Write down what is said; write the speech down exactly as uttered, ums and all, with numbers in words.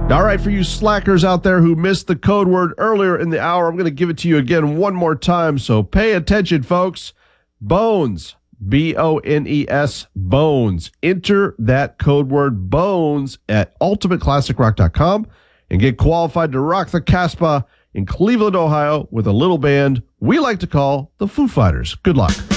All right, for you slackers out there who missed the code word earlier in the hour, I'm going to give it to you again one more time, so pay attention, folks. Bones, B O N E S, Bones. Enter that code word BONES at ultimate classic rock dot com and get qualified to rock the Casbah in Cleveland, Ohio with a little band we like to call the Foo Fighters. Good luck.